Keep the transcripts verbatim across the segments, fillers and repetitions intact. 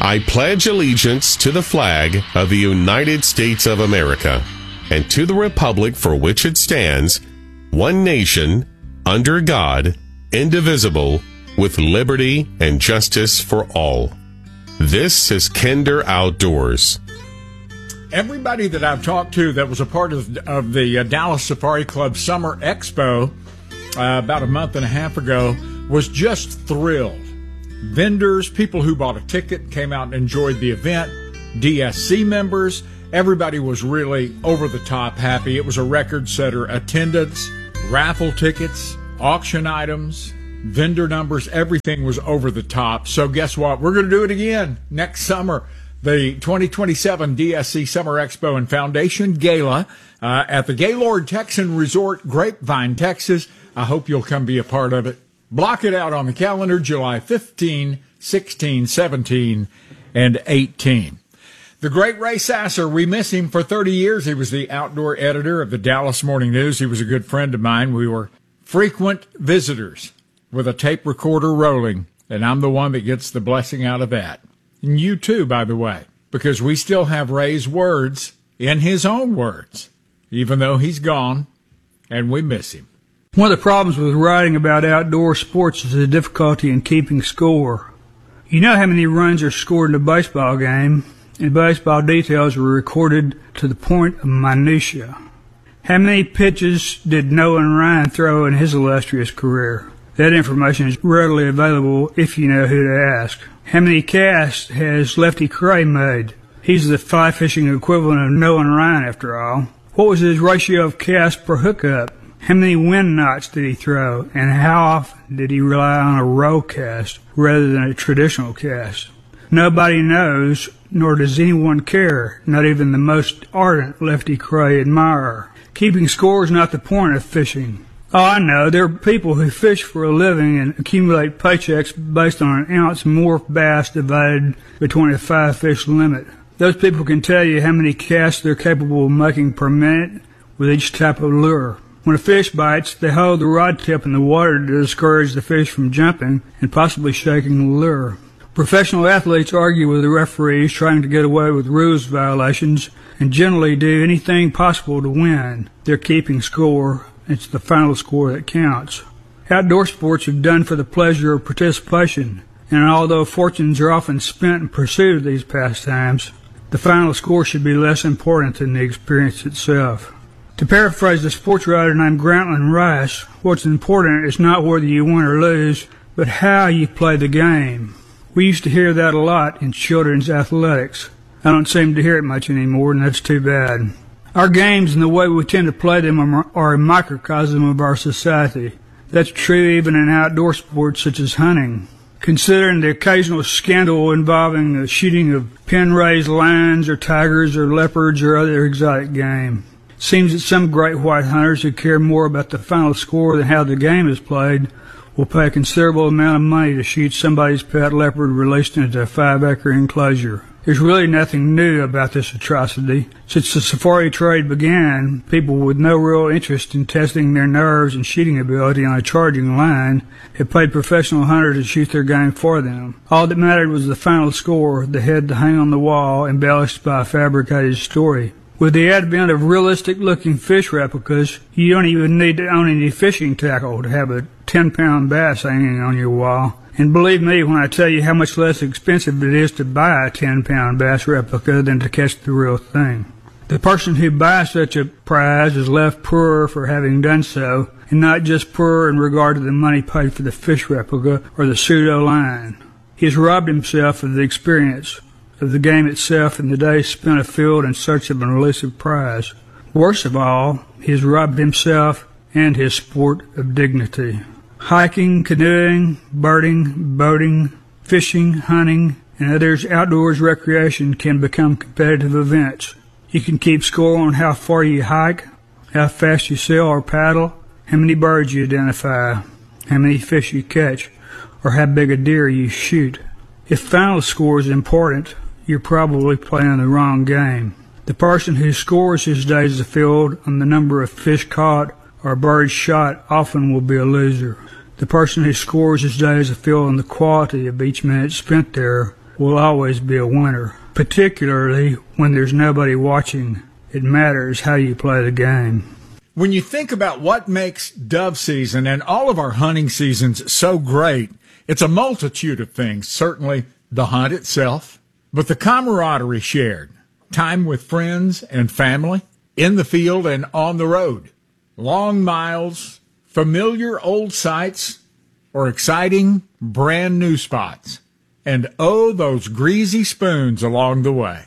I pledge allegiance to the flag of the United States of America and to the republic for which it stands, one nation, under God, indivisible, with liberty and justice for all. This is Kinder Outdoors. Everybody that I've talked to that was a part of, of the uh, Dallas Safari Club Summer Expo uh, about a month and a half ago was just thrilled. Vendors, people who bought a ticket, came out and enjoyed the event, D S C members, everybody was really over the top happy. It was a record-setter attendance, raffle tickets, auction items, vendor numbers, everything was over the top. So guess what? We're going to do it again next summer. The twenty twenty-seven D S C Summer Expo and Foundation Gala uh, at the Gaylord Texan Resort, Grapevine, Texas. I hope you'll come be a part of it. Block it out on the calendar, July fifteenth, sixteenth, seventeenth, and eighteenth. The great Ray Sasser, we miss him for thirty years. He was the outdoor editor of the Dallas Morning News. He was a good friend of mine. We were frequent visitors with a tape recorder rolling, and I'm the one that gets the blessing out of that. And you too, by the way, because we still have Ray's words in his own words, even though he's gone, and we miss him. One of the problems with writing about outdoor sports is the difficulty in keeping score. You know how many runs are scored in a baseball game, and baseball details are recorded to the point of minutia. How many pitches did Nolan Ryan throw in his illustrious career? That information is readily available if you know who to ask. How many casts has Lefty Kreh made? He's the fly fishing equivalent of Nolan Ryan, after all. What was his ratio of casts per hookup? How many wind knots did he throw, and how often did he rely on a roll cast rather than a traditional cast? Nobody knows, nor does anyone care, not even the most ardent Lefty Kreh admirer. Keeping score is not the point of fishing. Oh, I know, there are people who fish for a living and accumulate paychecks based on an ounce morph bass divided between a five-fish limit. Those people can tell you how many casts they're capable of making per minute with each type of lure. When a fish bites, they hold the rod tip in the water to discourage the fish from jumping and possibly shaking the lure. Professional athletes argue with the referees trying to get away with rules violations and generally do anything possible to win. They're keeping score. It's the final score that counts. Outdoor sports are done for the pleasure of participation, and although fortunes are often spent in pursuit of these pastimes, the final score should be less important than the experience itself. To paraphrase a sports writer named Grantland Rice, what's important is not whether you win or lose, but how you play the game. We used to hear that a lot in children's athletics. I don't seem to hear it much anymore, and that's too bad. Our games and the way we tend to play them are, are a microcosm of our society. That's true even in outdoor sports such as hunting. Considering the occasional scandal involving the shooting of pen-raised lions or tigers or leopards or other exotic game. Seems that some great white hunters who care more about the final score than how the game is played will pay a considerable amount of money to shoot somebody's pet leopard released into a five-acre enclosure. There's really nothing new about this atrocity. Since the safari trade began, people with no real interest in testing their nerves and shooting ability on a charging line have paid professional hunters to shoot their game for them. All that mattered was the final score, the head to hang on the wall, embellished by a fabricated story. With the advent of realistic-looking fish replicas, you don't even need to own any fishing tackle to have a ten-pound bass hanging on your wall. And believe me when I tell you how much less expensive it is to buy a ten-pound bass replica than to catch the real thing. The person who buys such a prize is left poorer for having done so, and not just poorer in regard to the money paid for the fish replica or the pseudo-line. He has robbed himself of the experience, of the game itself, and the days spent afield in search of an elusive prize. Worst of all, he has robbed himself and his sport of dignity. Hiking, canoeing, birding, boating, fishing, hunting, and others outdoors recreation can become competitive events. You can keep score on how far you hike, how fast you sail or paddle, how many birds you identify, how many fish you catch, or how big a deer you shoot. If final score is important, you're probably playing the wrong game. The person who scores his days afield on the number of fish caught or birds shot often will be a loser. The person who scores his days afield on the quality of each minute spent there will always be a winner, particularly when there's nobody watching. It matters how you play the game. When you think about what makes dove season and all of our hunting seasons so great, it's a multitude of things. Certainly the hunt itself, but the camaraderie shared, time with friends and family, in the field and on the road, long miles, familiar old sights, or exciting brand new spots. And oh, those greasy spoons along the way.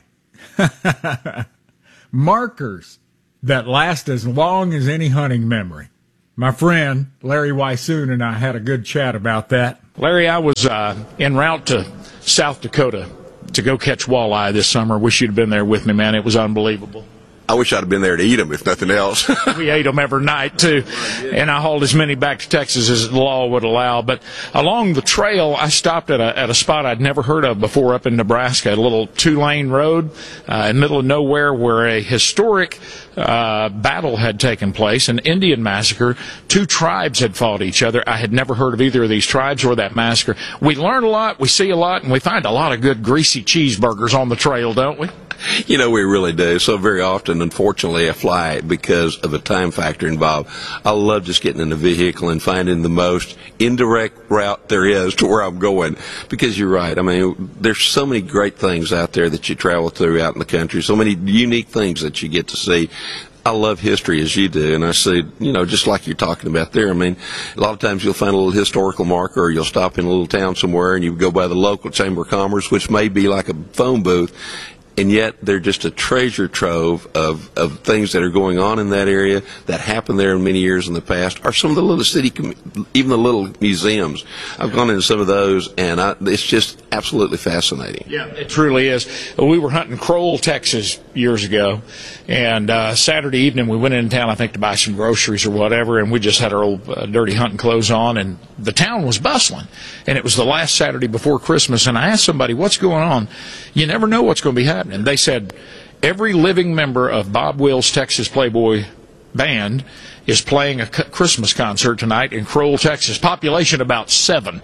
Markers that last as long as any hunting memory. My friend Larry Weishuhn and I had a good chat about that. Larry, I was uh, en route to South Dakota to go catch walleye this summer. Wish you'd been there with me, man. It was unbelievable. I wish I'd have been there to eat them, if nothing else. We ate them every night, too. And I hauled as many back to Texas as the law would allow. But along the trail, I stopped at a, at a spot I'd never heard of before up in Nebraska, a little two-lane road uh, in the middle of nowhere where a historic uh, battle had taken place, an Indian massacre. Two tribes had fought each other. I had never heard of either of these tribes or that massacre. We learn a lot, we see a lot, and we find a lot of good greasy cheeseburgers on the trail, don't we? You know, we really do. So very often, unfortunately, I fly because of a time factor involved. I love just getting in the vehicle and finding the most indirect route there is to where I'm going. Because you're right. I mean, there's so many great things out there that you travel through out in the country, so many unique things that you get to see. I love history as you do, and I see, you know, just like you're talking about there. I mean, a lot of times you'll find a little historical marker, or you'll stop in a little town somewhere and you go by the local Chamber of Commerce, which may be like a phone booth. And yet they're just a treasure trove of, of things that are going on in that area that happened there in many years in the past, or some of the little city, even the little museums. I've gone into some of those, and I, it's just absolutely fascinating. Yeah, it truly is. We were hunting Crowell, Texas years ago, and uh, Saturday evening we went into town, I think, to buy some groceries or whatever, and we just had our old uh, dirty hunting clothes on, and the town was bustling. And it was the last Saturday before Christmas, and I asked somebody, what's going on? You never know what's going to be happening. And they said every living member of Bob Wills' Texas Playboy Band is playing a Christmas concert tonight in Crowell, Texas. Population about seven.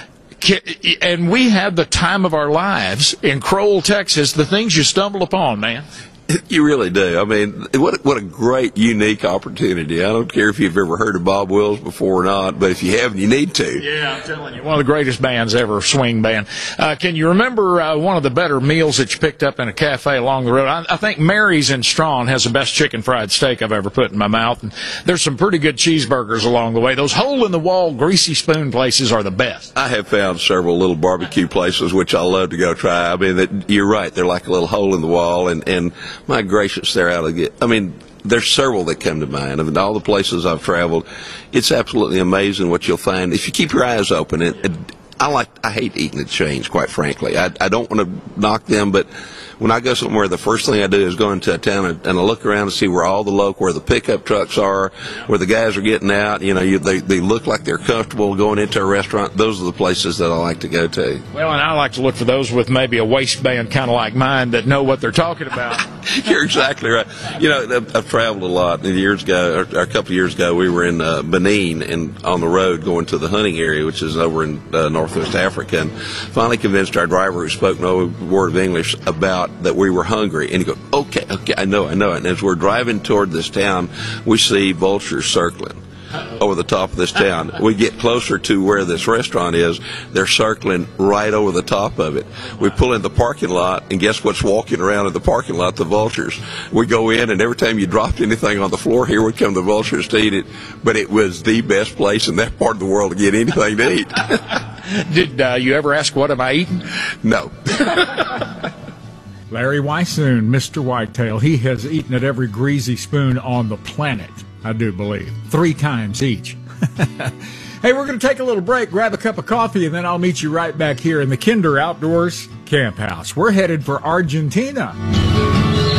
And we had the time of our lives in Crowell, Texas, the things you stumble upon, man. You really do. I mean, what what a great, unique opportunity. I don't care if you've ever heard of Bob Wills before or not, but if you haven't, you need to. Yeah, I'm telling you, one of the greatest bands ever, swing band. Uh, can you remember uh, one of the better meals that you picked up in a cafe along the road? I, I think Mary's in Strawn has the best chicken fried steak I've ever put in my mouth, and there's some pretty good cheeseburgers along the way. Those hole-in-the-wall, greasy spoon places are the best. I have found several little barbecue places, which I love to go try. I mean, that, you're right. They're like a little hole in the wall, and, and my gracious, they're out of get. I mean, there's several that come to mind. I mean, all the places I've traveled, it's absolutely amazing what you'll find if you keep your eyes open. It, it, I like, I hate eating at chains, quite frankly. I, I don't want to knock them, but when I go somewhere, the first thing I do is go into a town and, and I look around and see where all the local, where the pickup trucks are, where the guys are getting out. You know, you, they they look like they're comfortable going into a restaurant. Those are the places that I like to go to. Well, and I like to look for those with maybe a waistband kind of like mine that know what they're talking about. You're exactly right. You know, I've, I've traveled a lot. Years ago, or, or a couple of years ago, we were in uh, Benin and on the road going to the hunting area, which is over in uh, Northwest Africa, and finally convinced our driver, who spoke no word of English, about that we were hungry. And he goes, okay, okay, I know, I know it. And as we're driving toward this town, we see vultures circling over the top of this town. We get closer to where this restaurant is. They're circling right over the top of it. We pull in the parking lot, and guess what's walking around in the parking lot? The vultures. We go in, and every time you dropped anything on the floor, here would come the vultures to eat it. But it was the best place in that part of the world to get anything to eat. Did uh, you ever ask, what am I eating? No. Larry Weishuhn, Mister Whitetail, he has eaten at every greasy spoon on the planet, I do believe, three times each. Hey, we're going to take a little break, grab a cup of coffee, and then I'll meet you right back here in the Kinder Outdoors Camp House. We're headed for Argentina.